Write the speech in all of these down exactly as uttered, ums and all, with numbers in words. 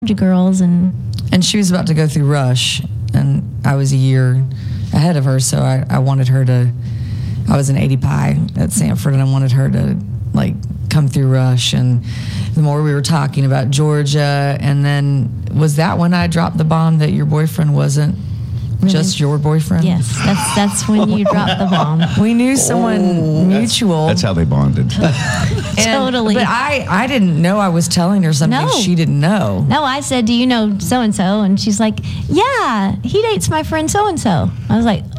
of girls, and and she was about to go through Rush, and I was a year ahead of her, so I, I wanted her to. I was an eighty Pi at Sanford, and I wanted her to like come through Rush. And the more we were talking about Georgia, and then was that when I dropped the bomb that your boyfriend wasn't just your boyfriend? yes, that's that's when you dropped the bomb. We knew someone Oh, mutual. That's how they bonded. And- Totally. But I, I didn't know I was telling her something No. she didn't know. No, I said, "Do you know so and so?" And she's like, "Yeah, he dates my friend so and so." I was like,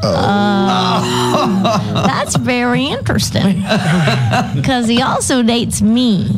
"Oh, that's very interesting because he also dates me."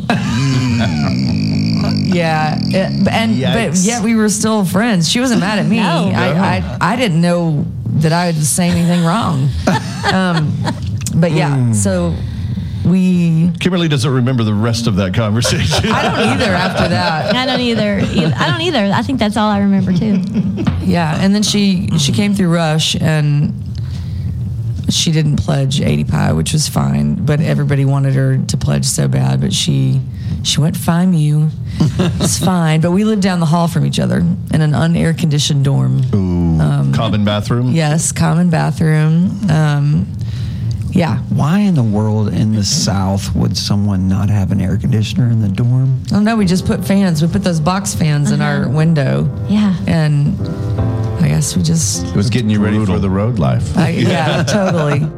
Yeah, it, and but Yikes. yet we were still friends. She wasn't mad at me. No. I, I I didn't know that I would say anything wrong. Um, but yeah, so we. Kimberly doesn't remember the rest of that conversation. I don't either after that. I don't either. I don't either. I think that's all I remember too. Yeah, and then she she came through Rush, and she didn't pledge eighty Pi, which was fine. But everybody wanted her to pledge so bad, but she she went Phi Mu. It's fine. But we lived down the hall from each other in an unair conditioned dorm. Ooh, common bathroom? Yes, common bathroom. Um, yeah. Why in the world in the South would someone not have an air conditioner in the dorm? Oh no, we just put fans. We put those box fans in our window. Yeah. And I guess we just. It was getting you ready for the road life. I, yeah, totally.